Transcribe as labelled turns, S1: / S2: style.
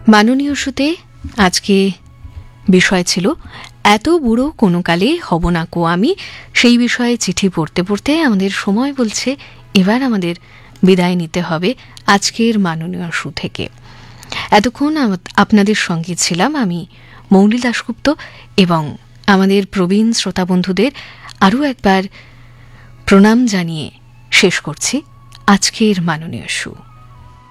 S1: মাননীয় সুতে আজকে বিষয় ছিল এত বুড়ো কোনো কালে হব না কো আমি। সেই বিষয়ে চিঠি পড়তে পড়তে আমাদের সময় বলছে এবার আমাদের বিদায় নিতে হবে আজকের মাননীয় সু থেকে। এতক্ষণ আপনাদের সঙ্গে ছিলাম আমি মৌলি দাশগুপ্ত, এবং আমাদের প্রবীণ শ্রোতা বন্ধুদের আরও একবার প্রণাম জানিয়ে শেষ করছি আজকের মাননীয় সু।